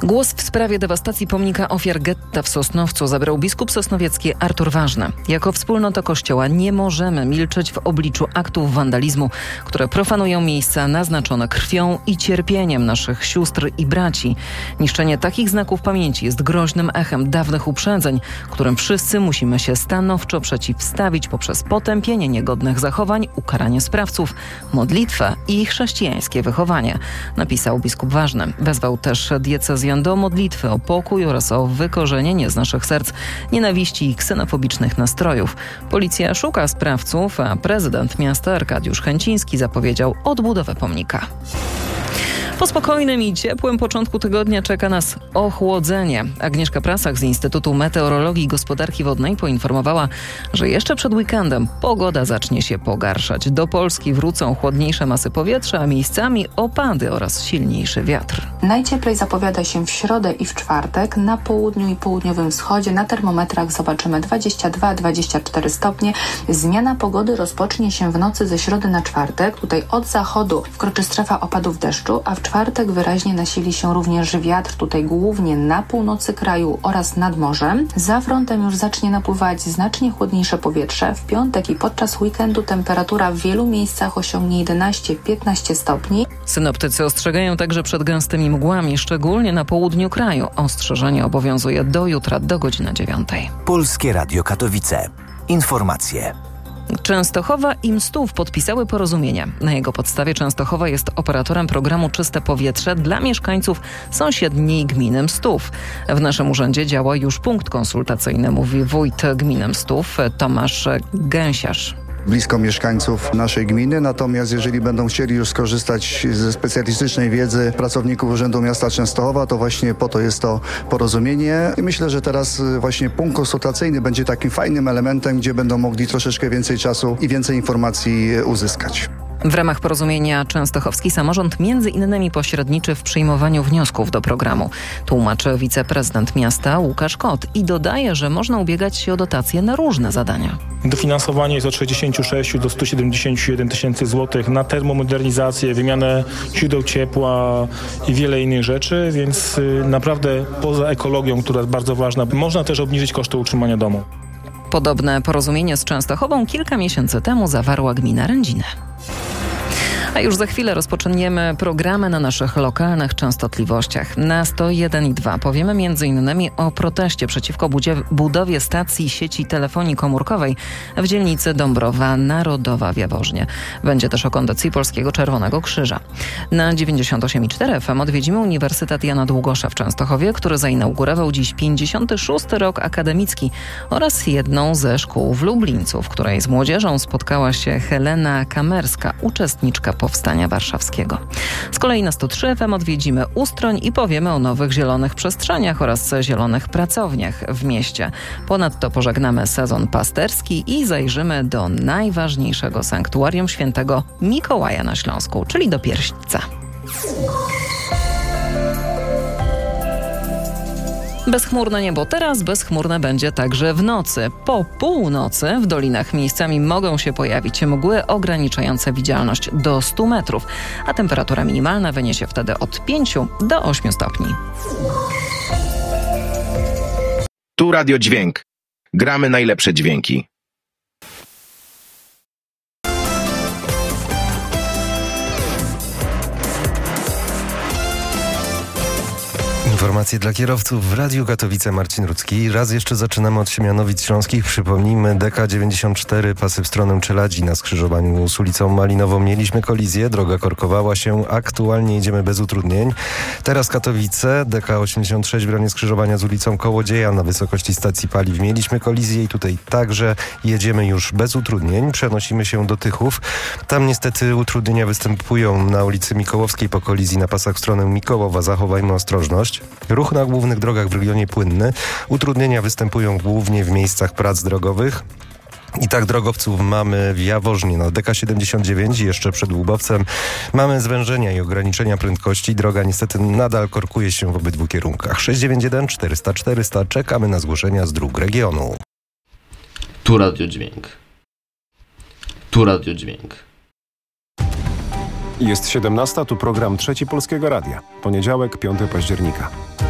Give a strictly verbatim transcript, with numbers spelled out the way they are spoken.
Głos w sprawie dewastacji pomnika ofiar getta w Sosnowcu zabrał biskup sosnowiecki Artur Ważny. Jako wspólnota Kościoła nie możemy milczeć w obliczu aktów wandalizmu, które profanują miejsca naznaczone krwią i cierpieniem naszych sióstr i braci. Niszczenie takich znaków pamięci jest groźnym echem dawnych uprzedzeń, którym wszyscy musimy się stanowczo przeciwstawić poprzez potępienie niegodnych zachowań, ukaranie sprawców, modlitwę i chrześcijańskie wychowanie, napisał biskup Ważny. Wezwał też diecezjan do modlitwy o pokój oraz o wykorzenienie z naszych serc nienawiści i ksenofobicznych nastrojów. Policja szuka sprawców, a prezydent miasta Arkadiusz Chęciński zapowiedział odbudowę pomnika. Po spokojnym i ciepłym początku tygodnia czeka nas ochłodzenie. Agnieszka Prasach z Instytutu Meteorologii i Gospodarki Wodnej poinformowała, że jeszcze przed weekendem pogoda zacznie się pogarszać. Do Polski wrócą chłodniejsze masy powietrza, a miejscami opady oraz silniejszy wiatr. Najcieplej zapowiada się w środę i w czwartek. Na południu i południowym wschodzie na termometrach zobaczymy dwadzieścia dwa dwadzieścia cztery stopnie. Zmiana pogody rozpocznie się w nocy ze środy na czwartek. Tutaj od zachodu wkroczy strefa opadów deszczu, a w czwartek wyraźnie nasili się również wiatr, tutaj głównie na północy kraju oraz nad morzem. Za frontem już zacznie napływać znacznie chłodniejsze powietrze. W piątek i podczas weekendu temperatura w wielu miejscach osiągnie jedenaście piętnaście stopni. Synoptycy ostrzegają także przed gęstymi mgłami, szczególnie na południu kraju. Ostrzeżenie obowiązuje do jutra do godziny dziewiątej. Polskie Radio Katowice. Informacje. Częstochowa i Mstów podpisały porozumienie. Na jego podstawie Częstochowa jest operatorem programu Czyste Powietrze dla mieszkańców sąsiedniej gminy Mstów. W naszym urzędzie działa już punkt konsultacyjny, mówi wójt gminy Mstów Tomasz Gęsiarz. Blisko mieszkańców naszej gminy, natomiast jeżeli będą chcieli już skorzystać ze specjalistycznej wiedzy pracowników Urzędu Miasta Częstochowa, to właśnie po to jest to porozumienie. I myślę, że teraz właśnie punkt konsultacyjny będzie takim fajnym elementem, gdzie będą mogli troszeczkę więcej czasu i więcej informacji uzyskać. W ramach porozumienia częstochowski samorząd między innymi pośredniczy w przyjmowaniu wniosków do programu. Tłumaczy wiceprezydent miasta Łukasz Kot i dodaje, że można ubiegać się o dotacje na różne zadania. Dofinansowanie jest od sześćdziesięciu sześciu do stu siedemdziesięciu jeden tysięcy złotych na termomodernizację, wymianę źródeł ciepła i wiele innych rzeczy, więc naprawdę poza ekologią, która jest bardzo ważna, można też obniżyć koszty utrzymania domu. Podobne porozumienie z Częstochową kilka miesięcy temu zawarła gmina Rędziny. A już za chwilę rozpoczniemy programy na naszych lokalnych częstotliwościach. Na sto jeden i dwa powiemy m.in. o proteście przeciwko budowie stacji sieci telefonii komórkowej w dzielnicy Dąbrowa Narodowa w Jaworznie. Będzie też o kondycji Polskiego Czerwonego Krzyża. Na dziewięćdziesiąt osiem i cztery F M odwiedzimy Uniwersytet Jana Długosza w Częstochowie, który zainaugurował dziś pięćdziesiąty szósty rok akademicki oraz jedną ze szkół w Lublińcu, w której z młodzieżą spotkała się Helena Kamerska, uczestniczka Powstania Warszawskiego. Z kolei na sto trzy F M odwiedzimy Ustroń i powiemy o nowych zielonych przestrzeniach oraz zielonych pracowniach w mieście. Ponadto pożegnamy sezon pasterski i zajrzymy do najważniejszego sanktuarium świętego Mikołaja na Śląsku, czyli do Pierśca. Bezchmurne niebo teraz, bezchmurne będzie także w nocy. Po północy w dolinach miejscami mogą się pojawić mgły ograniczające widzialność do stu metrów, a temperatura minimalna wyniesie wtedy od pięciu do ośmiu stopni. Tu Radio Dźwięk. Gramy najlepsze dźwięki. Informacje dla kierowców w Radiu Katowice. Marcin Rudzki. Raz jeszcze zaczynamy od Siemianowic Śląskich. Przypomnijmy, D K dziewięćdziesiąt cztery, pasy w stronę Czeladzi na skrzyżowaniu z ulicą Malinową. Mieliśmy kolizję, droga korkowała się. Aktualnie jedziemy bez utrudnień. Teraz Katowice, D K osiemdziesiąt sześć w rejonie skrzyżowania z ulicą Kołodzieja na wysokości stacji paliw. Mieliśmy kolizję i tutaj także jedziemy już bez utrudnień. Przenosimy się do Tychów. Tam niestety utrudnienia występują na ulicy Mikołowskiej po kolizji na pasach w stronę Mikołowa. Zachowajmy ostrożność. Ruch na głównych drogach w regionie płynny. Utrudnienia występują głównie w miejscach prac drogowych. I tak drogowców mamy w Jaworznie na D K siedemdziesiąt dziewięć, jeszcze przed Łubowcem. Mamy zwężenia i ograniczenia prędkości. Droga niestety nadal korkuje się w obydwu kierunkach. sześć dziewięć jeden czterysta czterysta. Czekamy na zgłoszenia z dróg regionu. Tu Radio Dźwięk. Tu Radio Dźwięk. Jest siedemnasta, tu program Trzeci Polskiego Radia. Poniedziałek, piątego października.